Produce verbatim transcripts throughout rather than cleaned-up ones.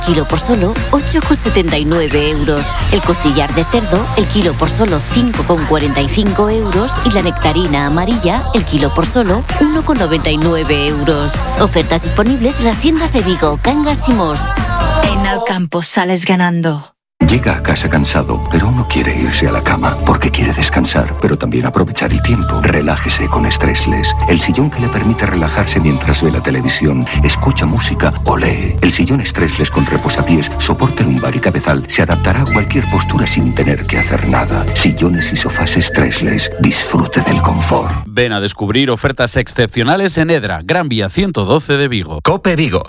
kilo por solo ocho con setenta y nueve euros. El costillar de cerdo, el kilo por solo cinco con cuarenta y cinco euros. Y la nectarina amarilla, el kilo por solo uno con noventa y nueve euros. Ofertas disponibles en las tiendas de Vigo, Cangas y Mos. En Alcampo sales ganando. Llega a casa cansado, pero no quiere irse a la cama porque quiere descansar, pero también aprovechar el tiempo. Relájese con Stressless, el sillón que le permite relajarse mientras ve la televisión, escucha música o lee. El sillón Stressless con reposapiés, soporte lumbar y cabezal se adaptará a cualquier postura sin tener que hacer nada. Sillones y sofás Stressless, disfrute del confort. Ven a descubrir ofertas excepcionales en Edra, Gran Vía ciento doce de Vigo. COPE Vigo.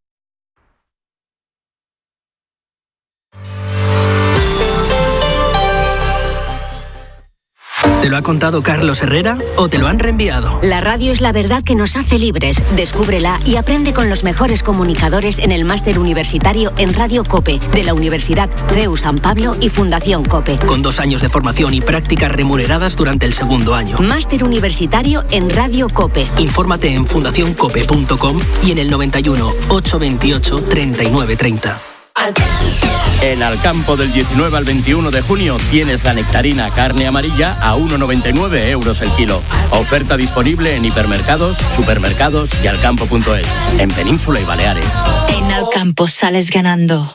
¿Te lo ha contado Carlos Herrera o te lo han reenviado? La radio es la verdad que nos hace libres. Descúbrela y aprende con los mejores comunicadores en el máster universitario en Radio COPE de la Universidad C E U San Pablo y Fundación COPE. Con dos años de formación y prácticas remuneradas durante el segundo año. Máster universitario en Radio COPE. Infórmate en fundación cope punto com y en el noventa y uno, ochocientos veintiocho, treinta y nueve treinta. En Alcampo del diecinueve al veintiuno de junio tienes la nectarina carne amarilla a uno con noventa y nueve euros el kilo. Oferta disponible en hipermercados, supermercados y alcampo punto es, en Península y Baleares. En Alcampo sales ganando.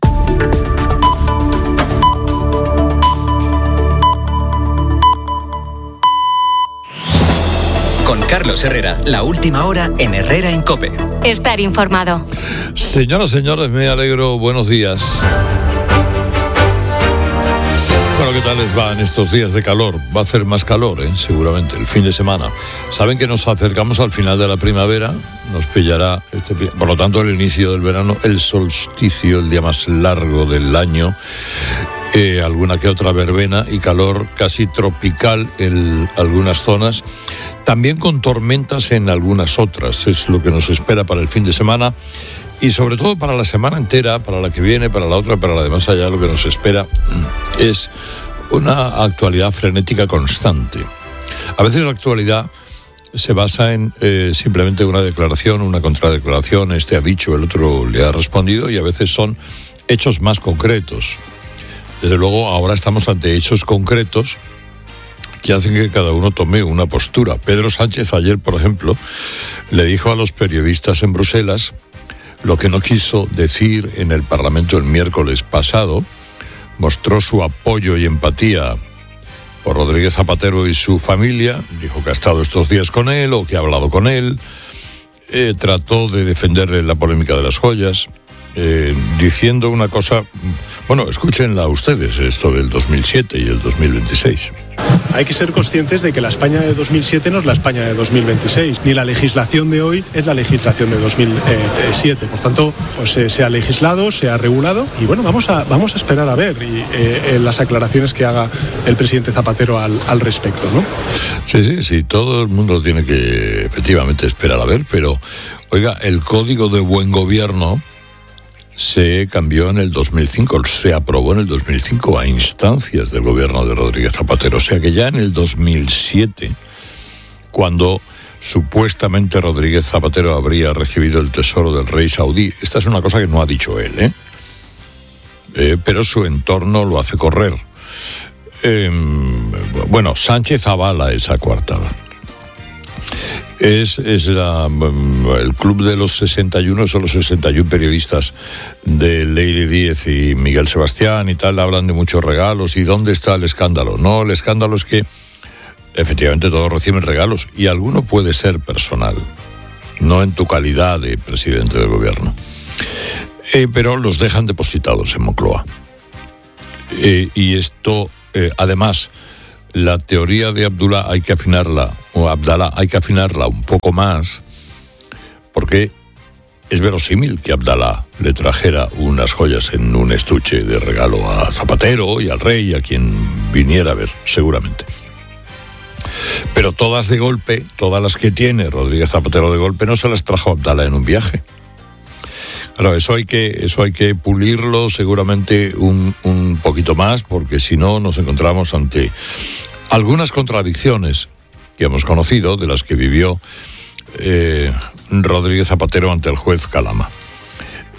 Con Carlos Herrera, la última hora en Herrera en COPE. Estar informado. Señoras, señores, me alegro. Buenos días. Bueno, ¿qué tal les va en estos días de calor? Va a hacer más calor, ¿eh? Seguramente, el fin de semana. Saben que nos acercamos al final de la primavera. Nos pillará, este, por lo tanto, el inicio del verano, el solsticio, el día más largo del año. Eh, alguna que otra verbena y calor casi tropical en algunas zonas, también con tormentas en algunas otras. Es lo que nos espera para el fin de semana y sobre todo para la semana entera, para la que viene, para la otra, para la de más allá. Lo que nos espera es una actualidad frenética constante. A veces la actualidad se basa en eh, simplemente una declaración, una contradeclaración, este ha dicho, el otro le ha respondido, y a veces son hechos más concretos. Desde luego, ahora estamos ante hechos concretos que hacen que cada uno tome una postura. Pedro Sánchez ayer, por ejemplo, le dijo a los periodistas en Bruselas lo que no quiso decir en el Parlamento el miércoles pasado. Mostró su apoyo y empatía por Rodríguez Zapatero y su familia. Dijo que ha estado estos días con él o que ha hablado con él. Eh, trató de defenderle la polémica de las joyas. Eh, diciendo una cosa, bueno, escúchenla ustedes, esto del dos mil siete y el dos mil veintiséis. Hay que ser conscientes de que la España de dos mil siete no es la España de dos mil veintiséis, ni la legislación de hoy es la legislación de dos mil siete. Por tanto, pues, eh, se ha legislado, se ha regulado y bueno, vamos a, vamos a esperar a ver y, eh, eh, las aclaraciones que haga el presidente Zapatero al, al respecto, ¿no? Sí, sí, sí, todo el mundo tiene que efectivamente esperar a ver, pero oiga, el Código de Buen Gobierno se cambió en el dos mil cinco, se aprobó en el dos mil cinco a instancias del gobierno de Rodríguez Zapatero. O sea que ya en el dos mil siete, cuando supuestamente Rodríguez Zapatero habría recibido el tesoro del rey saudí, esta es una cosa que no ha dicho él, ¿eh? Eh, pero su entorno lo hace correr. Eh, bueno, Sánchez avala esa coartada. Es, es la, el club de los sesenta y uno, son los sesenta y uno periodistas de Lady Díez y Miguel Sebastián y tal, hablan de muchos regalos. ¿Y dónde está el escándalo? No, el escándalo es que efectivamente todos reciben regalos y alguno puede ser personal, no en tu calidad de presidente del gobierno. Eh, pero los dejan depositados en Moncloa. Eh, y esto, eh, además, la teoría de Abdullah hay que afinarla, o Abdalá hay que afinarla un poco más, porque es verosímil que Abdalá le trajera unas joyas en un estuche de regalo a Zapatero y al rey y a quien viniera a ver, seguramente. Pero todas de golpe, todas las que tiene Rodríguez Zapatero de golpe, no se las trajo Abdalá en un viaje. Claro, eso hay que, eso hay que pulirlo seguramente un, un poquito más, porque si no nos encontramos ante algunas contradicciones que hemos conocido, de las que vivió eh, Rodríguez Zapatero ante el juez Calama.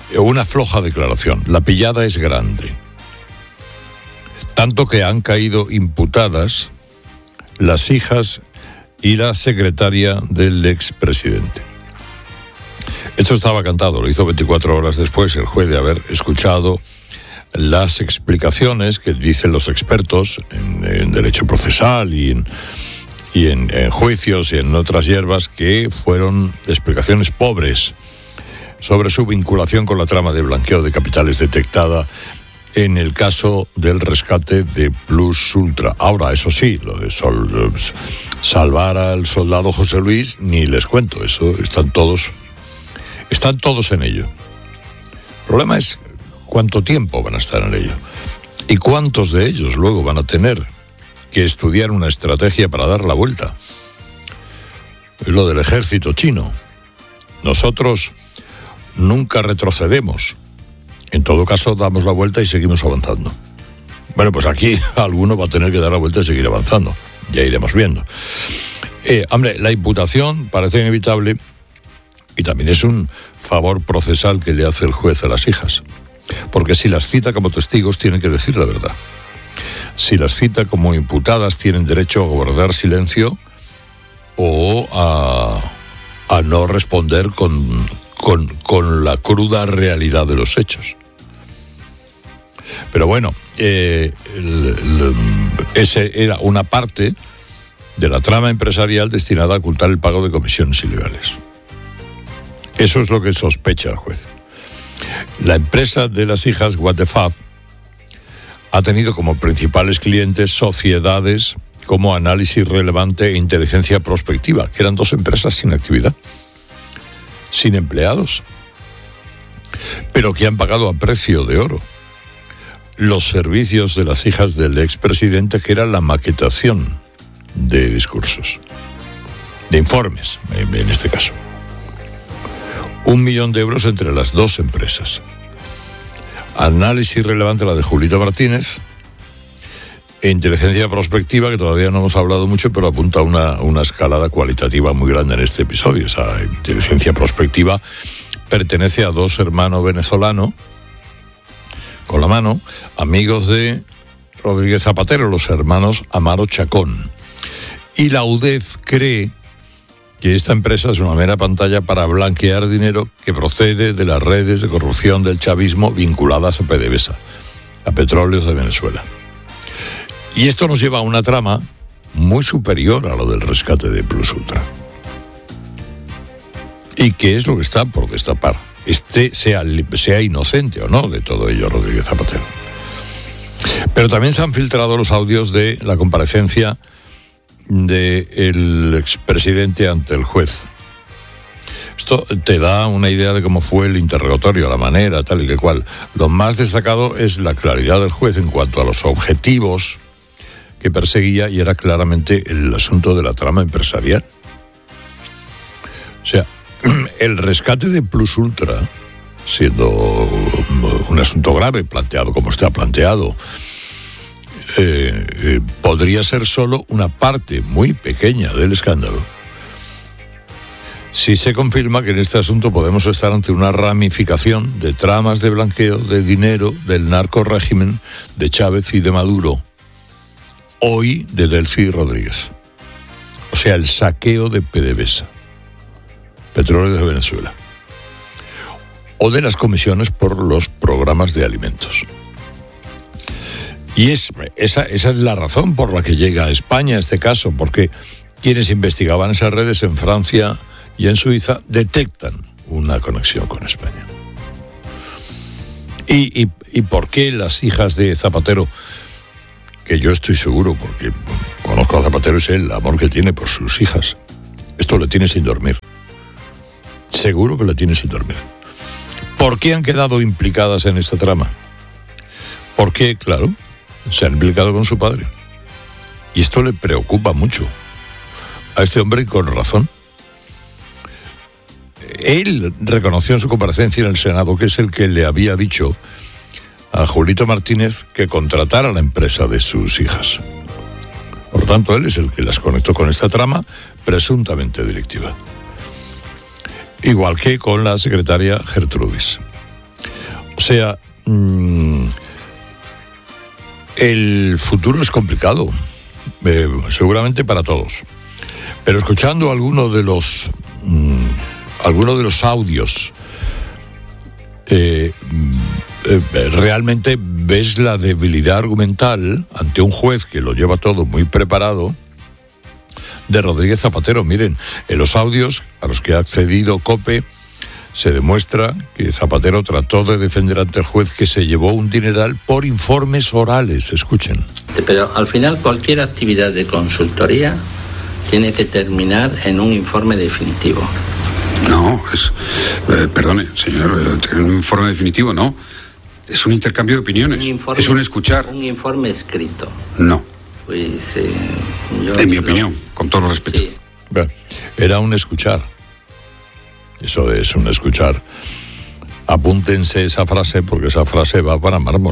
Una floja declaración. La pillada es grande. Tanto que han caído imputadas las hijas y la secretaria del expresidente. Esto estaba cantado, lo hizo veinticuatro horas después el juez de haber escuchado las explicaciones que dicen los expertos en, en derecho procesal y, en, y en, en juicios y en otras hierbas, que fueron explicaciones pobres sobre su vinculación con la trama de blanqueo de capitales detectada en el caso del rescate de Plus Ultra. Ahora, eso sí, lo de sol, salvar al soldado José Luis, ni les cuento, eso están todos, están todos en ello. El problema es cuánto tiempo van a estar en ello y cuántos de ellos luego van a tener que estudiar una estrategia para dar la vuelta. Es lo del ejército chino. Nosotros nunca retrocedemos. En todo caso, damos la vuelta y seguimos avanzando. Bueno, pues aquí alguno va a tener que dar la vuelta y seguir avanzando. Ya iremos viendo. Eh, hombre, la imputación parece inevitable y también es un favor procesal que le hace el juez a las hijas. Porque si las cita como testigos, tienen que decir la verdad. Si las cita como imputadas, tienen derecho a guardar silencio o a, a no responder con... Con, con la cruda realidad de los hechos. Pero bueno, eh, el, el, ese era una parte de la trama empresarial destinada a ocultar el pago de comisiones ilegales. Eso es lo que sospecha el juez. La empresa de las hijas, What the Fab, ha tenido como principales clientes sociedades como Análisis Relevante e Inteligencia Prospectiva, que eran dos empresas sin actividad, sin empleados, pero que han pagado a precio de oro los servicios de las hijas del expresidente, que era la maquetación de discursos, de informes, en este caso. Un millón de euros entre las dos empresas. Análisis Relevante, la de Julito Martínez, e Inteligencia Prospectiva, que todavía no hemos hablado mucho, pero apunta a una, una escalada cualitativa muy grande en este episodio. Esa Inteligencia Prospectiva pertenece a dos hermanos venezolanos, con la mano, amigos de Rodríguez Zapatero, los hermanos Amaro Chacón. Y la U D E F cree que esta empresa es una mera pantalla para blanquear dinero que procede de las redes de corrupción del chavismo vinculadas a PDVSA, a Petróleos de Venezuela. Y esto nos lleva a una trama muy superior a lo del rescate de Plus Ultra. ¿Y qué es lo que está por destapar? Este sea, sea inocente o no de todo ello Rodríguez Zapatero. Pero también se han filtrado los audios de la comparecencia del expresidente ante el juez. Esto te da una idea de cómo fue el interrogatorio, la manera, tal y que cual. Lo más destacado es la claridad del juez en cuanto a los objetivos que perseguía, y era claramente el asunto de la trama empresarial. O sea, el rescate de Plus Ultra, siendo un asunto grave, planteado como está planteado, eh, eh, podría ser solo una parte muy pequeña del escándalo. Si se confirma que en este asunto podemos estar ante una ramificación de tramas de blanqueo de dinero del narcorrégimen de Chávez y de Maduro, hoy de Delcy Rodríguez. O sea, el saqueo de PDVSA, Petróleo de Venezuela, o de las comisiones por los programas de alimentos. Y es, esa, esa es la razón por la que llega a España este caso, porque quienes investigaban esas redes en Francia y en Suiza detectan una conexión con España. ¿Y, y, y por qué las hijas de Zapatero, que yo estoy seguro, porque conozco a Zapatero, es el amor que tiene por sus hijas, esto le tiene sin dormir? Seguro que le tiene sin dormir. ¿Por qué han quedado implicadas en esta trama? Porque, claro, se han implicado con su padre. Y esto le preocupa mucho a este hombre, y con razón. Él reconoció en su comparecencia en el Senado que es el que le había dicho a Julito Martínez que contratara la empresa de sus hijas. Por lo tanto, él es el que las conectó con esta trama presuntamente delictiva. Igual que con la secretaria Gertrudis. O sea, mmm, el futuro es complicado, eh, seguramente para todos. Pero escuchando algunos de los mmm, algunos de los audios, eh, eh, realmente ves la debilidad argumental ante un juez que lo lleva todo muy preparado, de Rodríguez Zapatero. Miren, en los audios a los que ha accedido COPE se demuestra que Zapatero trató de defender ante el juez que se llevó un dineral por informes orales. Escuchen. Pero al final cualquier actividad de consultoría tiene que terminar en un informe definitivo. No, es... Eh, perdone, señor, un informe definitivo no. Es un intercambio de opiniones. Un informe, es un escuchar. Un informe escrito. No. Pues, eh, yo en mi lo... opinión, con todo respeto. Sí. Era un escuchar. Eso es un escuchar. Apúntense esa frase porque esa frase va para mármol.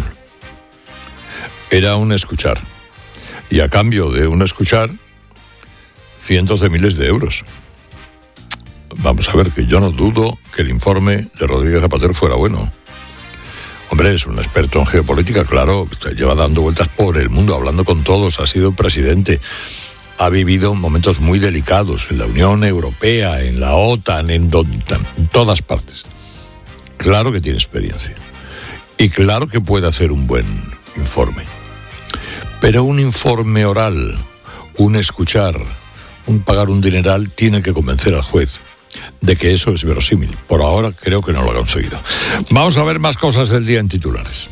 Era un escuchar. Y a cambio de un escuchar, cientos de miles de euros. Vamos a ver, que yo no dudo que el informe de Rodríguez Zapatero fuera bueno. Hombre, es un experto en geopolítica, claro, lleva dando vueltas por el mundo, hablando con todos, ha sido presidente, ha vivido momentos muy delicados en la Unión Europea, en la OTAN, en, donde, en todas partes. Claro que tiene experiencia y claro que puede hacer un buen informe. Pero un informe oral, un escuchar, un pagar un dineral, tiene que convencer al juez de que eso es verosímil. Por ahora creo que no lo ha conseguido. Vamos a ver más cosas del día en titulares.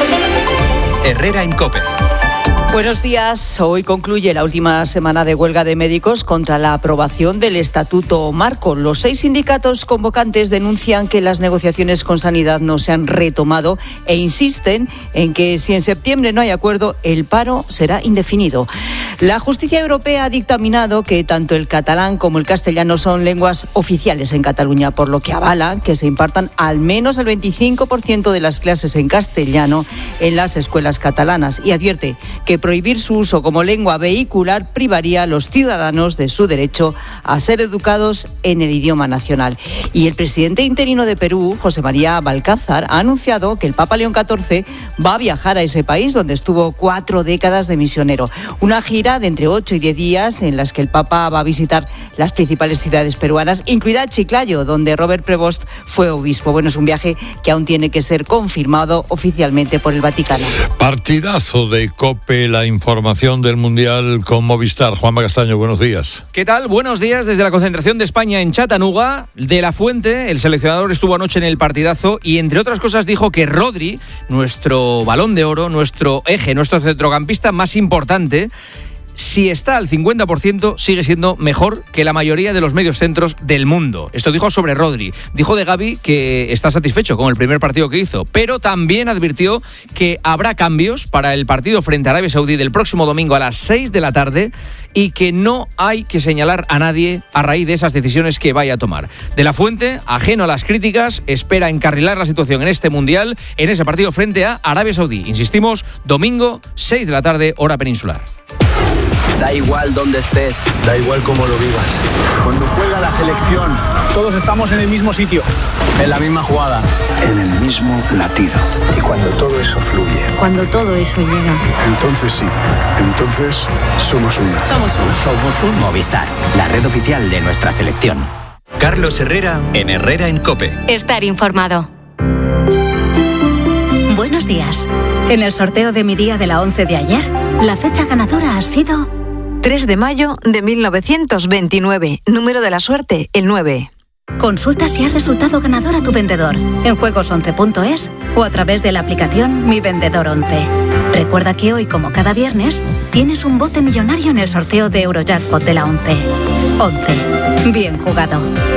Herrera en COPE. Buenos días. Hoy concluye la última semana de huelga de médicos contra la aprobación del Estatuto Marco. Los seis sindicatos convocantes denuncian que las negociaciones con Sanidad no se han retomado e insisten en que si en septiembre no hay acuerdo, el paro será indefinido. La justicia europea ha dictaminado que tanto el catalán como el castellano son lenguas oficiales en Cataluña, por lo que avala que se impartan al menos el veinticinco por ciento de las clases en castellano en las escuelas catalanas y advierte que prohibir su uso como lengua vehicular privaría a los ciudadanos de su derecho a ser educados en el idioma nacional. Y el presidente interino de Perú, José María Balcázar, ha anunciado que el Papa León catorce va a viajar a ese país donde estuvo cuatro décadas de misionero. Una gira de entre ocho y diez días en las que el Papa va a visitar las principales ciudades peruanas, incluida Chiclayo, donde Robert Prevost fue obispo. Bueno, es un viaje que aún tiene que ser confirmado oficialmente por el Vaticano. Partidazo de COPE. La información del Mundial con Movistar. Juanma Castaño, buenos días. ¿Qué tal? Buenos días desde la concentración de España en Chattanooga. De la Fuente, el seleccionador, estuvo anoche en el partidazo y, entre otras cosas, dijo que Rodri, nuestro balón de oro, nuestro eje, nuestro centrocampista más importante, si está al cincuenta por ciento, sigue siendo mejor que la mayoría de los mediocentros del mundo. Esto dijo sobre Rodri. Dijo de Gavi que está satisfecho con el primer partido que hizo, pero también advirtió que habrá cambios para el partido frente a Arabia Saudí del próximo domingo a las seis de la tarde y que no hay que señalar a nadie a raíz de esas decisiones que vaya a tomar. De la Fuente, ajeno a las críticas, espera encarrilar la situación en este Mundial, en ese partido frente a Arabia Saudí. Insistimos, domingo, seis de la tarde, hora peninsular. Da igual dónde estés, da igual cómo lo vivas. Cuando juega la selección, todos estamos en el mismo sitio, en la misma jugada, en el mismo latido. Y cuando todo eso fluye, cuando todo eso llega, entonces sí, entonces somos uno. Somos uno. Somos uno. Movistar, la red oficial de nuestra selección. Carlos Herrera en Herrera en COPE. Estar informado. Buenos días. En el sorteo de mi día de la once de ayer, la fecha ganadora ha sido tres de mayo de mil novecientos veintinueve. Número de la suerte, el nueve. Consulta si has resultado ganador a tu vendedor en juegos once punto es o a través de la aplicación Mi Vendedor once. Recuerda que hoy, como cada viernes, tienes un bote millonario en el sorteo de Eurojackpot de la once. once. Bien jugado.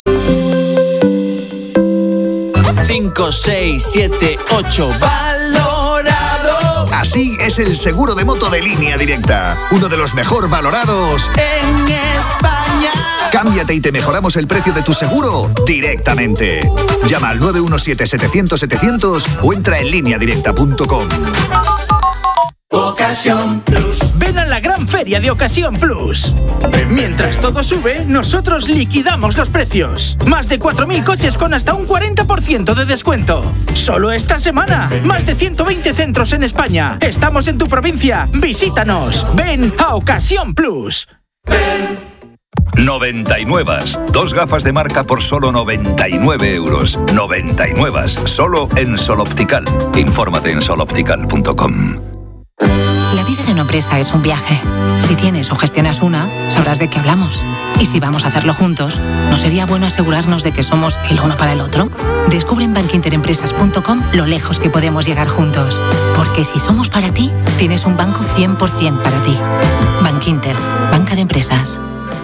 cinco, seis, siete, ocho. ¡Valorado! Así es el seguro de moto de Línea Directa. Uno de los mejor valorados en España. Cámbiate y te mejoramos el precio de tu seguro directamente. Llama al nueve uno siete, setecientos, setecientos o entra en línea directa punto com. Ocasión Plus. Ven ven a la gran feria de Ocasión Plus. Mientras todo sube, nosotros liquidamos los precios. Más de cuatro mil coches con hasta un cuarenta por ciento de descuento. Solo esta semana. Más de ciento veinte centros en España. Estamos en tu provincia. Visítanos. Ven a Ocasión Plus. noventa y nueve. Dos gafas de marca por solo noventa y nueve euros. noventa y nueve. Solo en Sol Optical. Infórmate en sol optical punto com. La vida de una empresa es un viaje. Si tienes o gestionas una, sabrás de qué hablamos. Y si vamos a hacerlo juntos, ¿no sería bueno asegurarnos de que somos el uno para el otro? Descubre en bankinterempresas punto com lo lejos que podemos llegar juntos. Porque si somos para ti, tienes un banco cien por ciento para ti. Bankinter, banca de empresas.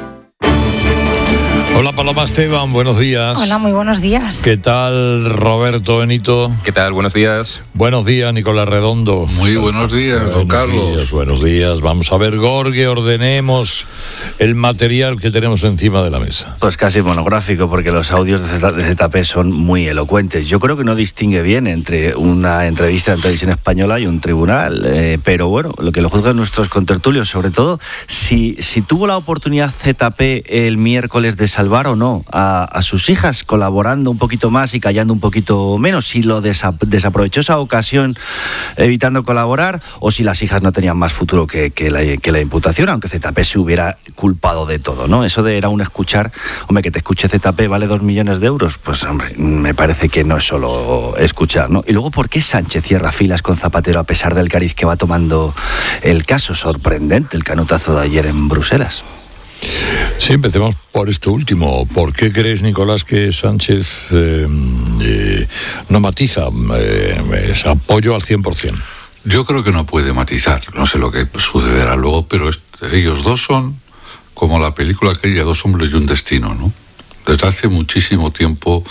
Hola Paloma Esteban, buenos días. Hola, muy buenos días. ¿Qué tal Roberto Benito? ¿Qué tal? Buenos días. Buenos días, Nicolás Redondo. Muy buenos días, buenos don Carlos. Días, buenos días. Vamos a ver, Gorge, ordenemos el material que tenemos encima de la mesa. Pues casi monográfico, porque los audios de Z P son muy elocuentes. Yo creo que no distingue bien entre una entrevista en televisión española y un tribunal, eh, pero bueno, lo que lo juzgan nuestros contertulios, sobre todo, si, si tuvo la oportunidad Z P el miércoles de salvar o no a, a sus hijas, colaborando un poquito más y callando un poquito menos, si lo desa, desaprovechó esa ocasión evitando colaborar, o si las hijas no tenían más futuro que, que, la, que la imputación, aunque Z P se hubiera culpado de todo, ¿no? Eso de era un escuchar, hombre, que te escuche Z P vale dos millones de euros, pues hombre, me parece que no es solo escuchar, ¿no? Y luego, ¿por qué Sánchez cierra filas con Zapatero a pesar del cariz que va tomando el caso? Sorprendente el canutazo de ayer en Bruselas. Sí, empecemos por esto último. ¿Por qué crees, Nicolás, que Sánchez eh, eh, no matiza eh, ese apoyo al cien por ciento? Yo creo que no puede matizar, no sé lo que sucederá luego, pero es, ellos dos son como la película aquella, Dos hombres y un destino, ¿no? Desde hace muchísimo tiempo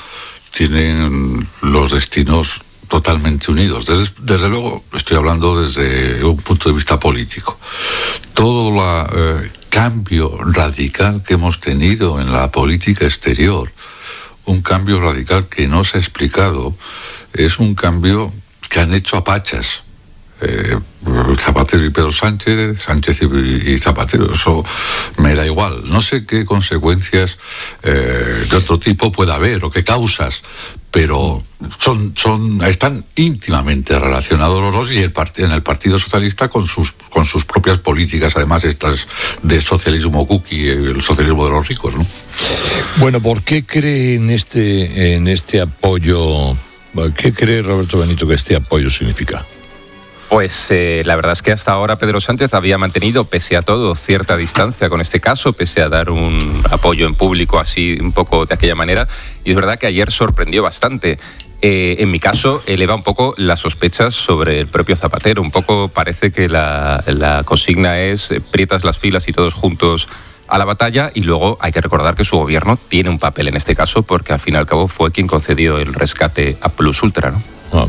tienen los destinos totalmente unidos. Desde, desde luego, estoy hablando desde un punto de vista político. Todo la... Eh, cambio radical que hemos tenido en la política exterior, un cambio radical que no se ha explicado, es un cambio que han hecho a pachas. Eh, Zapatero y Pedro Sánchez, Sánchez y, y Zapatero, eso me da igual. No sé qué consecuencias eh, de otro tipo pueda haber o qué causas, pero son, son, están íntimamente relacionados los dos, y el part, en el Partido Socialista con sus, con sus propias políticas, además estas de socialismo cookie, el socialismo de los ricos, ¿no? Bueno, ¿por qué cree en este, en este apoyo? ¿Qué cree Roberto Benito que este apoyo significa? Pues eh, la verdad es que hasta ahora Pedro Sánchez había mantenido, pese a todo, cierta distancia con este caso, pese a dar un apoyo en público así un poco de aquella manera, y es verdad que ayer sorprendió bastante. Eh, en mi caso, eleva un poco las sospechas sobre el propio Zapatero. Un poco parece que la, la consigna es eh, prietas las filas y todos juntos a la batalla, y luego hay que recordar que su gobierno tiene un papel en este caso, porque al fin y al cabo fue quien concedió el rescate a Plus Ultra, ¿no? Ah.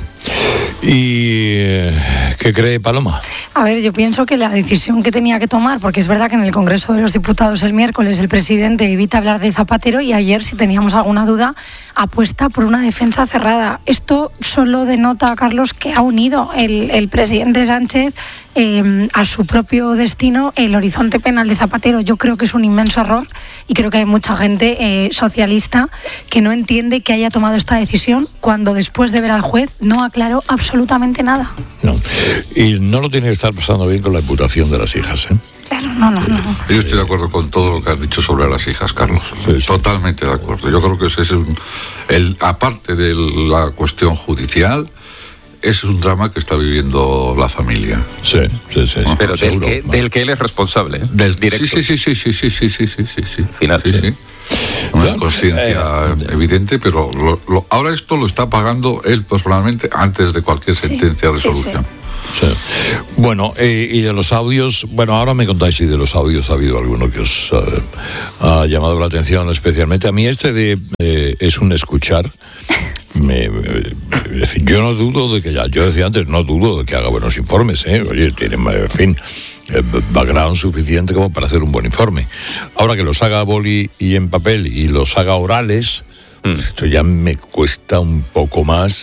¿Y qué cree Paloma? A ver, yo pienso que la decisión que tenía que tomar, porque es verdad que en el Congreso de los Diputados el miércoles el presidente evita hablar de Zapatero, y ayer, si teníamos alguna duda, apuesta por una defensa cerrada. Esto solo denota, Carlos, que ha unido el, el presidente Sánchez eh, a su propio destino el horizonte penal de Zapatero. Yo creo que es un inmenso error, y creo que hay mucha gente eh, socialista que no entiende que haya tomado esta decisión cuando, después de ver al juez, no aclaró absolutamente nada. No, y no lo tiene que estar pasando bien con la imputación de las hijas, ¿eh? Claro, no, no, no. Yo estoy de acuerdo con todo lo que has dicho sobre las hijas, Carlos. Sí, sí. Totalmente de acuerdo. Yo creo que ese es un, el, aparte de la cuestión judicial, ese es un drama que está viviendo la familia. Sí, sí, sí. ¿No? Pero del que, del que él es responsable, ¿eh? Del directo. Sí, sí, sí, sí, sí, sí, sí, sí, sí, sí. Al final, sí, sí. sí. Una conciencia eh, evidente, pero lo, lo, ahora esto lo está pagando él personalmente antes de cualquier sentencia o sí, resolución. Sí, sí. Bueno, eh, y de los audios, bueno, ahora me contáis si de los audios ha habido alguno que os uh, ha llamado la atención especialmente. A mí este de eh, es un escuchar. Me, me, es decir, yo no dudo de que ya, yo decía antes, no dudo de que haga buenos informes, ¿eh? Oye, tiene, en fin, background suficiente como para hacer un buen informe. Ahora que los haga a boli y en papel y los haga orales, mm. esto ya me cuesta un poco más.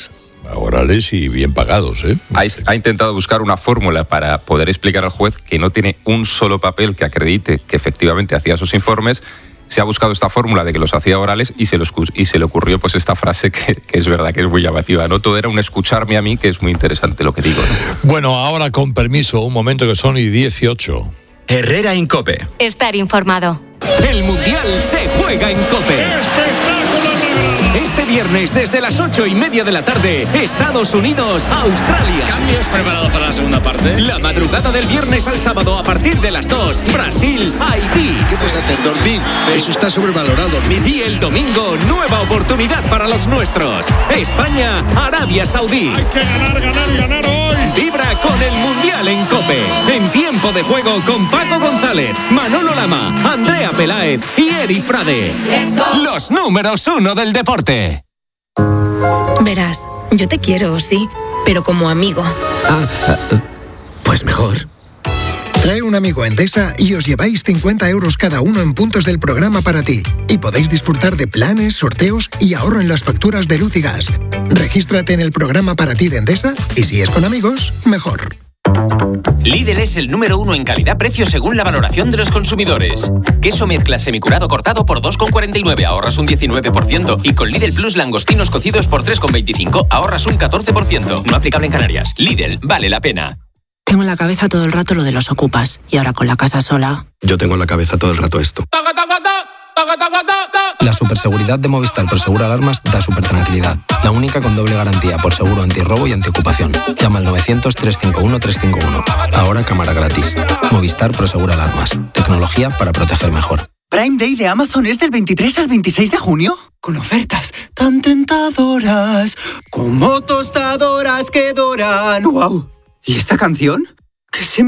orales y bien pagados, ¿eh? Ha, ha intentado buscar una fórmula para poder explicar al juez que no tiene un solo papel que acredite que efectivamente hacía esos informes. Se ha buscado esta fórmula de que los hacía orales y se, los, y se le ocurrió pues esta frase que, que es verdad que es muy llamativa, ¿no? Todo era un escucharme a mí, que es muy interesante lo que digo, ¿no? Bueno, ahora con permiso, un momento que son y dieciocho. Herrera en COPE. Estar informado. El Mundial se juega en COPE. Este viernes desde las ocho y media de la tarde, Estados Unidos, Australia. ¿Cambios preparados para la segunda parte? La madrugada del viernes al sábado a partir de las dos, Brasil, Haití. ¿Qué puedes hacer? Dormir. Eso está sobrevalorado, dormir. Y el domingo, nueva oportunidad para los nuestros. España, Arabia Saudí. Hay que ganar, ganar y ganar hoy. Vibra con el Mundial en COPE. En tiempo de juego con Paco González, Manolo Lama, Andrea Peláez y Eri Frade. Los números uno del deporte. Verás, yo te quiero, sí, pero como amigo. Ah, pues mejor. Trae un amigo a Endesa y os lleváis cincuenta euros cada uno en puntos del programa para ti. Y podéis disfrutar de planes, sorteos y ahorro en las facturas de luz y gas. Regístrate en el programa para ti de Endesa y si es con amigos, mejor. Lidl es el número uno en calidad-precio según la valoración de los consumidores. Queso mezcla semicurado cortado por dos con cuarenta y nueve, ahorras un diecinueve por ciento. Y con Lidl Plus langostinos cocidos por tres con veinticinco, ahorras un catorce por ciento. No aplicable en Canarias. Lidl, vale la pena. Tengo en la cabeza todo el rato lo de los ocupas. Y ahora con la casa sola... Yo tengo en la cabeza todo el rato esto. La superseguridad de Movistar Prosegur Alarmas da súper tranquilidad. La única con doble garantía por seguro antirrobo y antiocupación. Llama al novecientos, trescientos cincuenta y uno, trescientos cincuenta y uno. Ahora cámara gratis. Movistar Prosegur Alarmas. Tecnología para proteger mejor. Prime Day de Amazon es del veintitrés al veintiséis de junio. Con ofertas tan tentadoras como tostadoras que doran. ¡Wow! ¿Y esta canción? ¿Qué se